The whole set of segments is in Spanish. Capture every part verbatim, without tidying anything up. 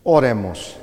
Oremos.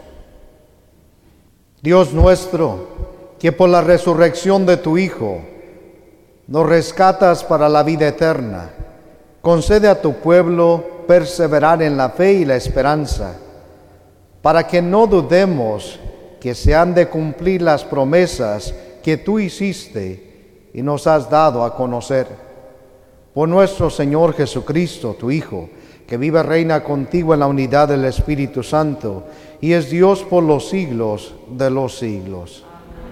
Dios nuestro, que por la resurrección de tu Hijo nos rescatas para la vida eterna, concede a tu pueblo perseverar en la fe y la esperanza, para que no dudemos que se han de cumplir las promesas que tú hiciste y nos has dado a conocer. Por nuestro Señor Jesucristo, tu Hijo, que vive y reina contigo en la unidad del Espíritu Santo, y es Dios por los siglos de los siglos.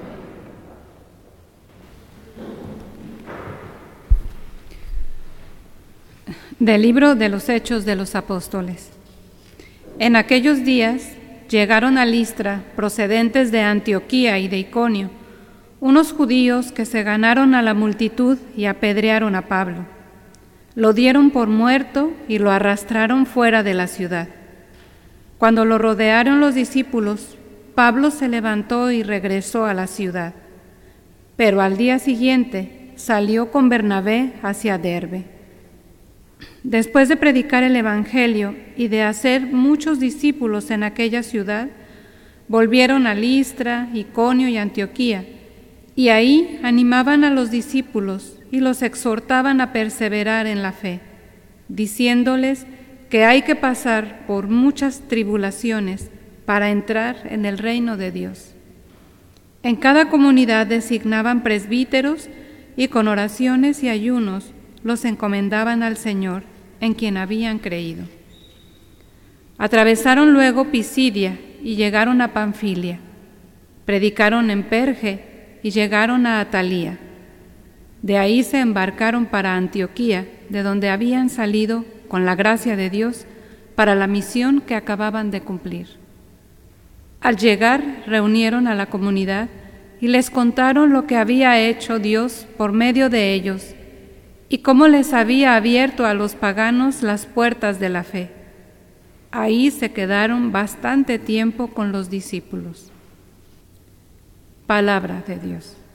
Del libro de los Hechos de los Apóstoles. En aquellos días llegaron a Listra, procedentes de Antioquía y de Iconio, unos judíos que se ganaron a la multitud y apedrearon a Pablo. Lo dieron por muerto y lo arrastraron fuera de la ciudad. Cuando lo rodearon los discípulos, Pablo se levantó y regresó a la ciudad. Pero al día siguiente salió con Bernabé hacia Derbe. Después de predicar el Evangelio y de hacer muchos discípulos en aquella ciudad, volvieron a Listra, Iconio y Antioquía, y ahí animaban a los discípulos y los exhortaban a perseverar en la fe, diciéndoles que hay que pasar por muchas tribulaciones para entrar en el reino de Dios. En cada comunidad designaban presbíteros y con oraciones y ayunos los encomendaban al Señor, en quien habían creído. Atravesaron luego Pisidia y llegaron a Panfilia. Predicaron en Perge y llegaron a Atalía. De ahí se embarcaron para Antioquía, de donde habían salido con la gracia de Dios para la misión que acababan de cumplir. Al llegar, reunieron a la comunidad y les contaron lo que había hecho Dios por medio de ellos y cómo les había abierto a los paganos las puertas de la fe. Ahí se quedaron bastante tiempo con los discípulos. Palabra de Dios.